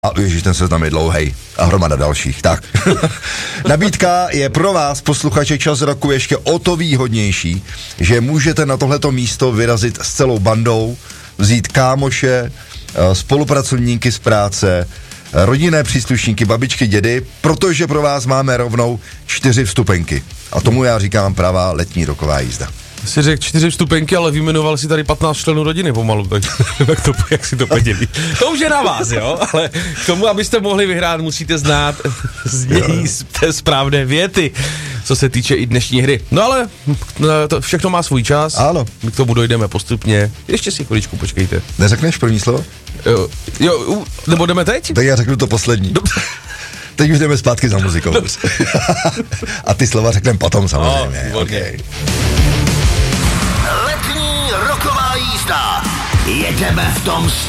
A ježiš, ten seznam je dlouhej a hromada dalších. Tak. Nabídka je pro vás, posluchače Čas roku, ještě o to výhodnější, že můžete na tohleto místo vyrazit s celou bandou, vzít kámoše, spolupracovníky z práce, rodinné příslušníky, babičky, dědy, protože pro vás máme rovnou 4 vstupenky. A tomu já říkám pravá letní roková jízda. Jsi řekl 4 vstupenky, ale vyjmenoval si tady 15 členů rodiny pomalu, tak jak si to podělí. To už je na vás, jo, ale k tomu, abyste mohli vyhrát, musíte znát znění té správné věty, co se týče i dnešní hry. No ale to všechno má svůj čas. Ano. My k tomu dojdeme postupně. Ještě si chviličku počkejte. Neřekneš první slovo? Jo, nebo jdeme teď? Tak já řeknu to poslední. Teď už jdeme zpátky za muzikou. A ty slova řekneme potom samozřejmě. Okay. Letní roková jízda. Jedeme v tom